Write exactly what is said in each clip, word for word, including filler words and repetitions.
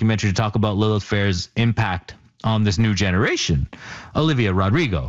documentary to talk about Lilith Fair's impact on this new generation, Olivia Rodrigo.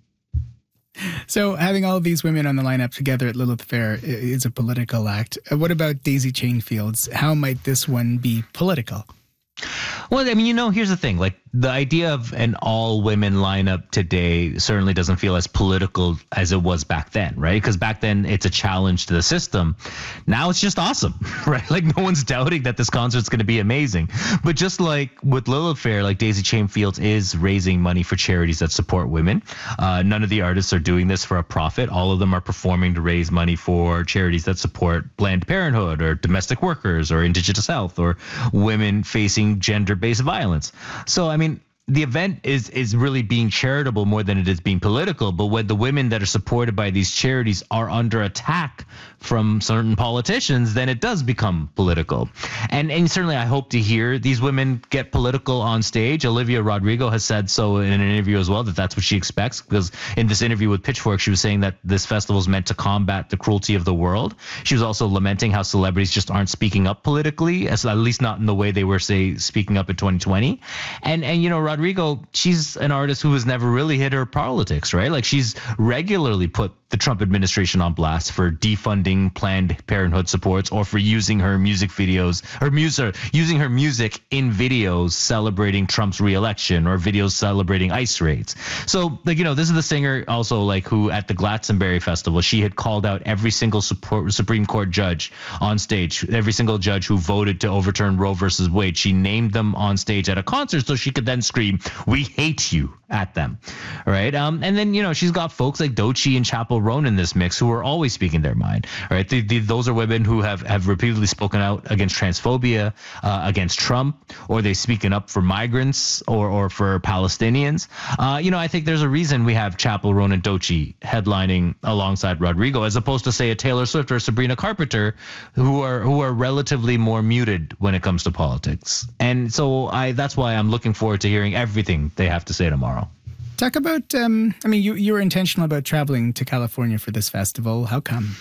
So having all of these women on the lineup together at Lilith Fair is a political act. What about Daisy Chain Fields? How might this one be political? Well, I mean, you know, here's the thing. Like, the idea of an all-women lineup today certainly doesn't feel as political as it was back then, right? Because back then, it's a challenge to the system. Now it's just awesome, right? Like, no one's doubting that this concert's going to be amazing. But just like with Lilith Fair, like, Daisy Chain Fields is raising money for charities that support women. Uh, none of the artists are doing this for a profit. All of them are performing to raise money for charities that support Planned Parenthood or domestic workers or Indigenous health or women facing gender-based violence. So, I mean, the event is is really being charitable more than it is being political. But when the women that are supported by these charities are under attack from certain politicians, then it does become political. And and certainly I hope to hear these women get political on stage. Olivia Rodrigo has said so in an interview as well, that that's what she expects, because in this interview with Pitchfork, she was saying that this festival is meant to combat the cruelty of the world. She was also lamenting how celebrities just aren't speaking up politically, as at least not in the way they were, say, speaking up in twenty twenty. And, and you know, Rodrigo, she's an artist who has never really hit her politics, right? Like, she's regularly put the Trump administration on blast for defunding Planned Parenthood supports, or for using her music videos, her music, using her music in videos celebrating Trump's reelection, or videos celebrating ICE raids. So, like, you know, this is the singer also, like, who at the Glastonbury Festival, she had called out every single support, Supreme Court judge on stage, every single judge who voted to overturn Roe versus Wade. She named them on stage at a concert so she could then scream, "We hate you," at them, right? Um, and then, you know, she's got folks like Doechii and Chappell Roan in this mix who are always speaking their mind, right? The, the, those are women who have, have repeatedly spoken out against transphobia, uh, against Trump, or they speaking up for migrants or, or for Palestinians. Uh, you know, I think there's a reason we have Chappell Roan and Doechii headlining alongside Rodrigo, as opposed to, say, a Taylor Swift or Sabrina Carpenter, who are who are relatively more muted when it comes to politics. And so I that's why I'm looking forward to hearing everything they have to say tomorrow. Talk about, um, I mean, you, you were intentional about traveling to California for this festival. How come?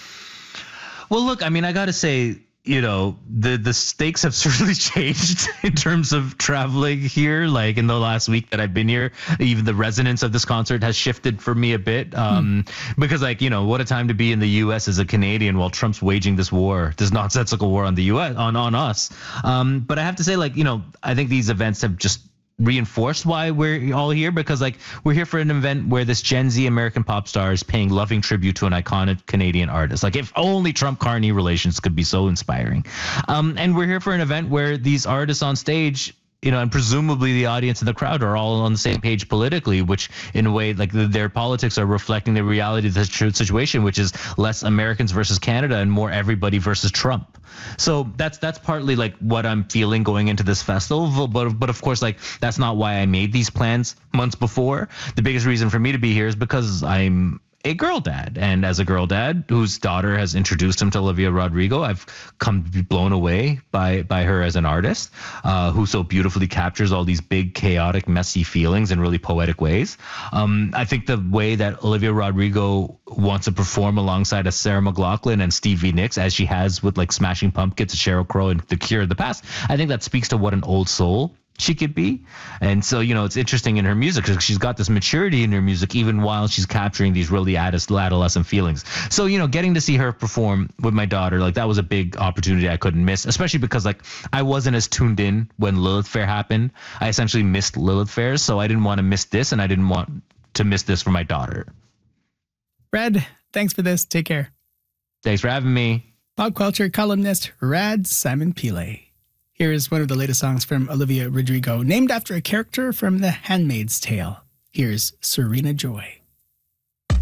Well, look, I mean, I got to say, you know, the, the stakes have certainly changed in terms of traveling here. Like, in the last week that I've been here, even the resonance of this concert has shifted for me a bit. Um, hmm. Because, like, you know, what a time to be in the U S as a Canadian while Trump's waging this war, this nonsensical war on the U S, on, on us. Um, but I have to say, like, you know, I think these events have just reinforced why we're all here, because, like, we're here for an event where this Gen Z American pop star is paying loving tribute to an iconic Canadian artist. Like, if only Trump-Carney relations could be so inspiring. Um, and we're here for an event where these artists on stage, you know, and presumably the audience and the crowd are all on the same page politically, which in a way, like, their politics are reflecting the reality of the situation, which is less Americans versus Canada and more everybody versus Trump. So that's that's partly, like, what I'm feeling going into this festival. But, but of course, like, that's not why I made these plans months before. The biggest reason for me to be here is because I'm a girl dad. And as a girl dad whose daughter has introduced him to Olivia Rodrigo, I've come to be blown away by by her as an artist, uh, who so beautifully captures all these big, chaotic, messy feelings in really poetic ways. Um, I think the way that Olivia Rodrigo wants to perform alongside a Sarah McLachlan and Stevie Nicks, as she has with, like, Smashing Pumpkins, Sheryl Crow, and The Cure in the past, I think that speaks to what an old soul she could be. And so, you know, it's interesting in her music because she's got this maturity in her music, even while she's capturing these really adolescent feelings. So, you know, getting to see her perform with my daughter, like, that was a big opportunity I couldn't miss, especially because, like, I wasn't as tuned in when Lilith Fair happened. I essentially missed Lilith Fair, so I didn't want to miss this, and I didn't want to miss this for my daughter. Rad, thanks for this. Take care. Thanks for having me. Pop culture columnist Rad Simon Pillay. Here is one of the latest songs from Olivia Rodrigo, named after a character from The Handmaid's Tale. Here's Serena Joy.